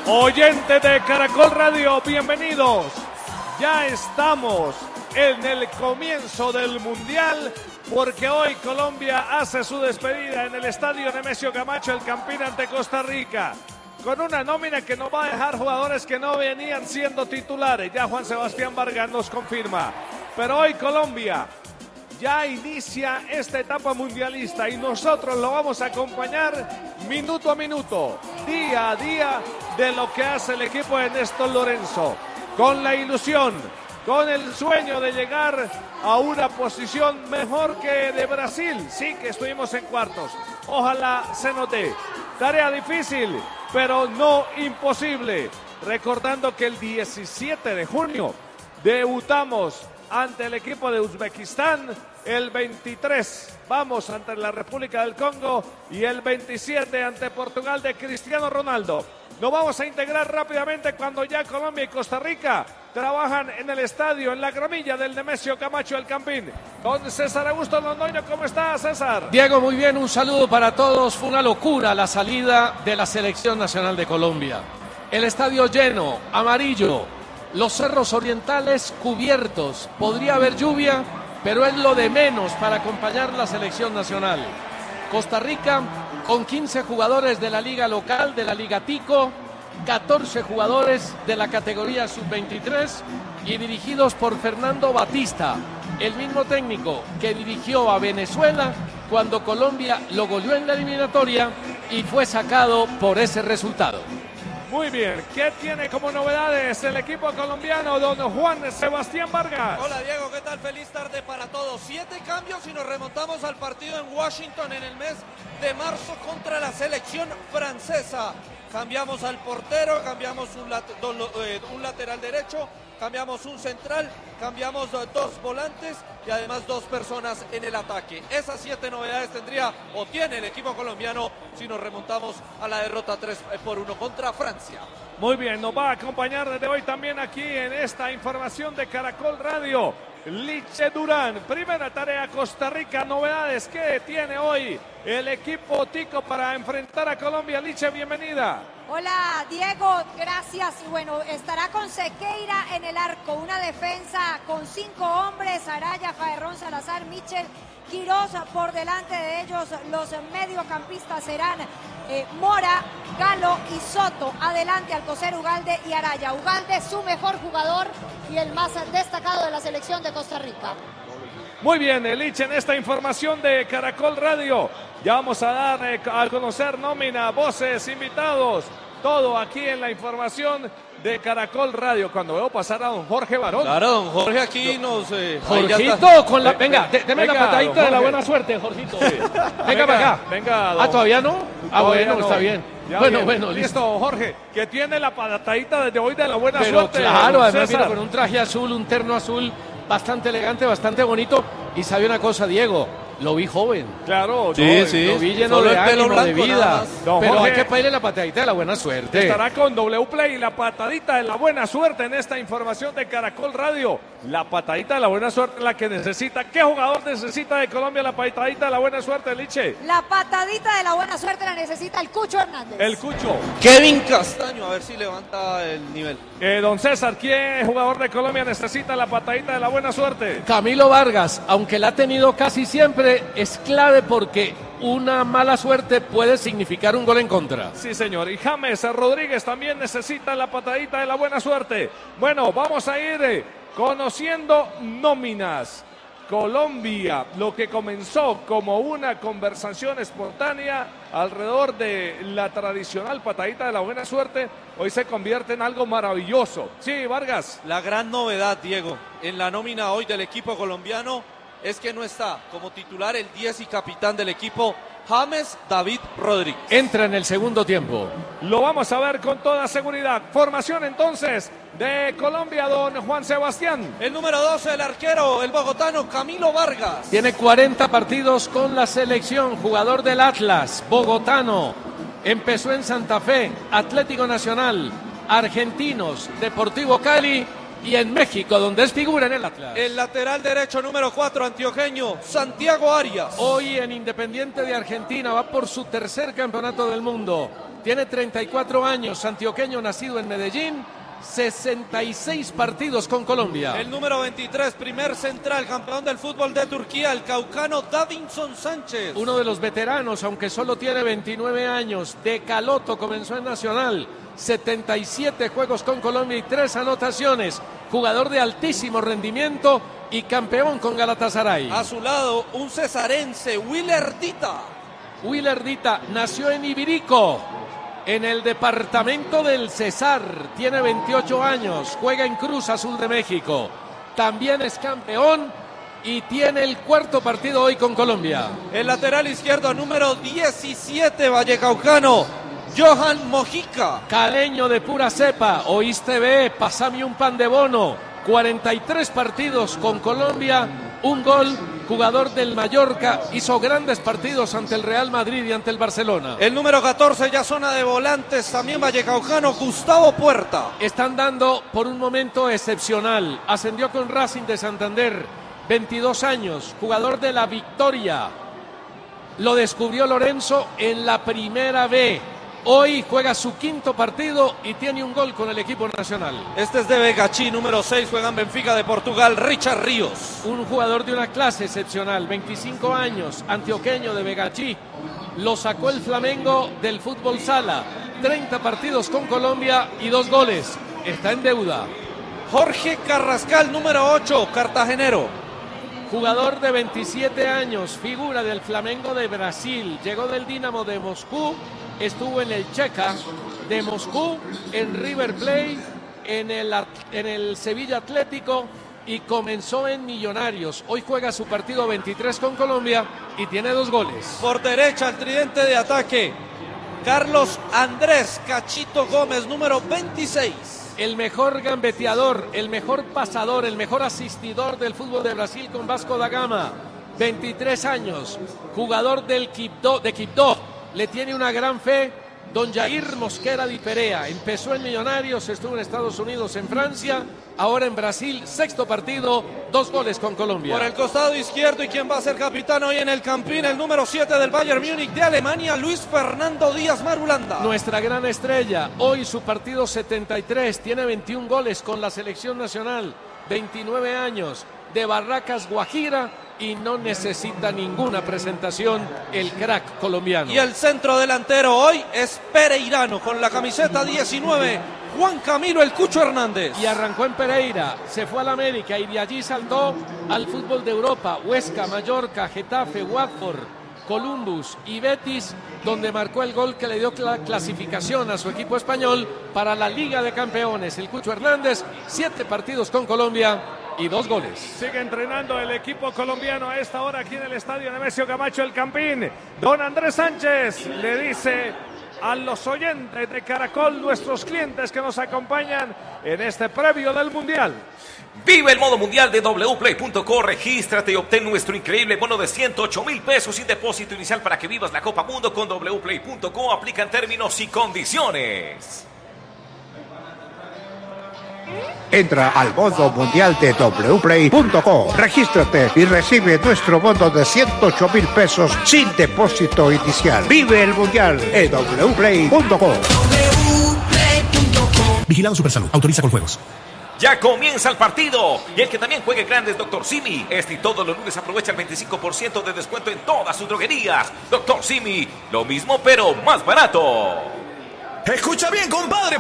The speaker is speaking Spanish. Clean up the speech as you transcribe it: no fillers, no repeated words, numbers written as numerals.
Oyentes de Caracol Radio, bienvenidos. Ya estamos en el comienzo del Mundial, porque hoy Colombia hace su despedida en el estadio Nemesio Camacho, el Campín, ante Costa Rica, con una nómina que nos va a dejar jugadores que no venían siendo titulares. Ya Juan Sebastián Vargas nos confirma. Pero hoy Colombia ya inicia esta etapa mundialista y nosotros lo vamos a acompañar minuto a minuto, día a día, de lo que hace el equipo de Néstor Lorenzo, con la ilusión, con el sueño de llegar a una posición mejor que de Brasil. Sí, que estuvimos en cuartos, ojalá se note. Tarea difícil, pero no imposible. Recordando que el 17 de junio debutamos ante el equipo de Uzbekistán, el 23 vamos ante la República del Congo y el 27 ante Portugal de Cristiano Ronaldo. Nos vamos a integrar rápidamente cuando ya Colombia y Costa Rica trabajan en el estadio, en la gramilla del Nemesio Camacho, el Campín. Don César Augusto Londoño, ¿cómo está, César? Diego, muy bien, un saludo para todos. Fue una locura la salida de la Selección Nacional de Colombia. El estadio lleno, amarillo, los cerros orientales cubiertos. Podría haber lluvia, pero es lo de menos para acompañar la Selección Nacional. Costa Rica con 15 jugadores de la liga local, de la Liga Tico, 14 jugadores de la categoría sub-23 y dirigidos por Fernando Batista, el mismo técnico que dirigió a Venezuela cuando Colombia lo goleó en la eliminatoria y fue sacado por ese resultado. Muy bien, ¿qué tiene como novedades el equipo colombiano, don Juan Sebastián Vargas? Hola Diego, ¿qué tal? Feliz tarde para todos. 7 cambios y nos remontamos al partido en Washington en el mes de marzo contra la selección francesa. Cambiamos al portero, cambiamos un lateral derecho, cambiamos un central, cambiamos 2 volantes y además 2 personas en el ataque. Esas 7 novedades tendría o tiene el equipo colombiano si nos remontamos a la derrota 3-1 contra Francia. Muy bien, nos va a acompañar desde hoy también aquí en esta información de Caracol Radio, Liche Durán. Primera tarea, Costa Rica, novedades que tiene hoy el equipo tico para enfrentar a Colombia. Liche, bienvenida. Hola Diego, gracias. Y bueno, estará con Sequeira en el arco, una defensa con 5 hombres, Araya, Faerrón, Salazar, Michel, Quirós. Por delante de ellos los mediocampistas serán Mora, Galo y Soto. Adelante Alcocer, Ugalde y Araya. Ugalde, su mejor jugador y el más destacado de la selección de Costa Rica. Muy bien, Liche, en esta información de Caracol Radio. Ya vamos a dar a conocer nómina, voces, invitados, todo aquí en la información de Caracol Radio. Cuando veo pasar a don Jorge Barón. Claro, don Jorge aquí nos... Jorgito, con la... Venga, deme la patadita de la buena suerte, Jorgito. Sí. Venga para acá. Venga, don... ¿todavía no? Todavía bueno, no. Está bien. Ya bueno, bien. Listo. Listo, Jorge, que tiene la patadita desde hoy de la buena Pero suerte. claro, además César, vino con un traje azul, un terno azul, bastante elegante, bastante bonito. Y sabe una cosa, Diego, lo vi joven. Claro, sí. Lo vi lleno Solo de el pelo ánimo, de blanco, vida. nada más. Don Pero Jorge, hay que pedirle la patadita de la buena suerte. estará con W Play y la patadita de la buena suerte en esta información de Caracol Radio. La patadita de la buena suerte, la que necesita. ¿Qué jugador necesita de Colombia la patadita de la buena suerte, Liche? La patadita de la buena suerte la necesita el Cucho Hernández. El Cucho. Kevin Castaño, a ver si levanta el nivel. Don César, ¿qué jugador de Colombia necesita la patadita de la buena suerte? Camilo Vargas, aunque la ha tenido casi siempre, es clave porque una mala suerte puede significar un gol en contra. Sí, señor. Y James Rodríguez también necesita la patadita de la buena suerte. Bueno, vamos a ir conociendo nóminas. Colombia, lo que comenzó como una conversación espontánea alrededor de la tradicional patadita de la buena suerte, hoy se convierte en algo maravilloso. Sí, Vargas. La gran novedad, Diego, en la nómina hoy del equipo colombiano es que no está como titular el 10 y capitán del equipo, James David Rodríguez. Entra en el segundo tiempo. Lo vamos a ver con toda seguridad. Formación entonces de Colombia, don Juan Sebastián. El número 12, el arquero, el bogotano Camilo Vargas. Tiene 40 partidos con la selección, jugador del Atlas, bogotano. Empezó en Santa Fe, Atlético Nacional, Argentinos, Deportivo Cali y en México, donde es figura en el Atlas. El lateral derecho, número 4, antioqueño, Santiago Arias. Hoy en Independiente de Argentina va por su tercer campeonato del mundo. tiene 34 años, antioqueño, nacido en Medellín, 66 partidos con Colombia. El número 23, primer central, campeón del fútbol de Turquía, el caucano Davinson Sánchez. Uno de los veteranos, aunque solo tiene 29 años, de Caloto, comenzó en Nacional, 77 juegos con Colombia y 3 anotaciones. Jugador de altísimo rendimiento y campeón con Galatasaray. A su lado, un cesarense, Willer Dita. Willer Dita nació en Ibirico, en el departamento del Cesar, tiene 28 años, juega en Cruz Azul de México, también es campeón y tiene el cuarto partido hoy con Colombia. El lateral izquierdo, número 17, vallecaucano, Johan Mojica. Caleño de pura cepa, oíste ve, pasame un pan de bono, 43 partidos con Colombia, un gol. Jugador del Mallorca, hizo grandes partidos ante el Real Madrid y ante el Barcelona. El número 14, ya zona de volantes, también vallecaucano, Gustavo Puerta. Están dando por un momento excepcional. Ascendió con Racing de Santander, 22 años, jugador de la Victoria. Lo descubrió Lorenzo en la Primera B. Hoy juega su quinto partido y tiene un gol con el equipo nacional. Este es de Begachí, número 6, juega en Benfica de Portugal, Richard Ríos. Un jugador de una clase excepcional, 25 años, antioqueño de Begachí. Lo sacó el Flamengo del fútbol sala. 30 partidos con Colombia y 2 goles. Está en deuda. Jorge Carrascal, número 8, cartagenero. Jugador de 27 años, figura del Flamengo de Brasil. Llegó del Dinamo de Moscú. Estuvo en el Checa de Moscú, en River Plate, en el Sevilla Atlético y comenzó en Millonarios. Hoy juega su partido 23 con Colombia y tiene 2 goles. Por derecha, el tridente de ataque, Carlos Andrés Cachito Gómez, número 26. El mejor gambeteador, el mejor pasador, el mejor asistidor del fútbol de Brasil con Vasco da Gama. 23 años, jugador del Quibdó, de Quibdó. Le tiene una gran fe don Jair Mosquera Di Perea. Empezó en Millonarios, estuvo en Estados Unidos, en Francia, ahora en Brasil, 6º partido, 2 goles con Colombia. Por el costado izquierdo, y quien va a ser capitán hoy en el Campín, el número 7 del Bayern Múnich de Alemania, Luis Fernando Díaz Marulanda. Nuestra gran estrella, hoy su partido 73, tiene 21 goles con la selección nacional, 29 años, de Barracas, Guajira, y no necesita ninguna presentación el crack colombiano. Y el centro delantero hoy es Pereirano con la camiseta 19, Juan Camilo El Cucho Hernández. Y arrancó en Pereira, se fue al América y de allí saltó al fútbol de Europa, Huesca, Mallorca, Getafe, Watford, Columbus y Betis, donde marcó el gol que le dio la clasificación a su equipo español para la Liga de Campeones. El Cucho Hernández, 7 partidos con Colombia y 2 goles. Sigue entrenando el equipo colombiano a esta hora aquí en el estadio Nemesio Camacho, el Campín. Don Andrés Sánchez le dice a los oyentes de Caracol, nuestros clientes que nos acompañan en este previo del Mundial: Vive el modo mundial de wplay.co, regístrate y obtén nuestro increíble bono de 108,000 pesos sin depósito inicial para que vivas la Copa Mundo con wplay.co. Aplican términos y condiciones. Entra al modo mundial de wplay.co, regístrate y recibe nuestro bono de 108,000 pesos sin depósito inicial. Vive el mundial en wplay.co. Vigilado Supersalud, autoriza con juegos. Ya comienza el partido y el que también juegue grande es Dr. Simi. Este y todos los lunes aprovecha el 25% de descuento en todas sus droguerías. Dr. Simi, lo mismo pero más barato. Escucha bien, compadre.